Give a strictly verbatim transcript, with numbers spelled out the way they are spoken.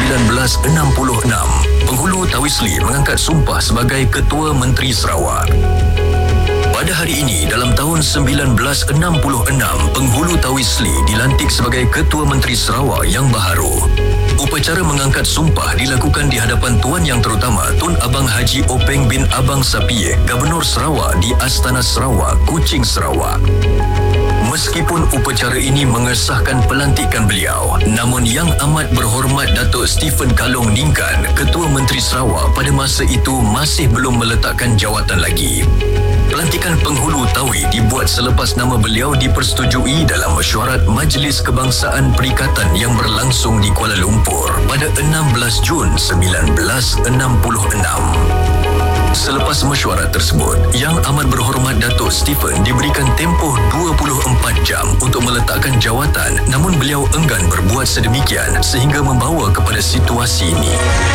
sembilan belas enam puluh enam, Penghulu Tawisli mengangkat sumpah sebagai Ketua Menteri Sarawak. Pada hari ini, dalam tahun sembilan belas enam puluh enam, Penghulu Tawisli dilantik sebagai Ketua Menteri Sarawak yang baharu. Upacara mengangkat sumpah dilakukan di hadapan Tuan Yang Terutama Tun Abang Haji Openg bin Abang Sapie, Gubernur Sarawak di Astana Sarawak, Kuching, Sarawak. Meskipun upacara ini mengesahkan pelantikan beliau, namun Yang Amat Berhormat Datuk Stephen Kalong Ningkan, Ketua Menteri Sarawak pada masa itu masih belum meletakkan jawatan lagi. Pelantikan Penghulu Tawi dibuat selepas nama beliau dipersetujui dalam mesyuarat Majlis Kebangsaan Perikatan yang berlangsung di Kuala Lumpur pada enam belas Jun sembilan belas enam puluh enam. Selepas mesyuarat tersebut, Yang Amat Berhormat Datuk Stephen diberikan tempoh dua puluh empat jam untuk meletakkan jawatan, namun beliau enggan berbuat sedemikian sehingga membawa kepada situasi ini.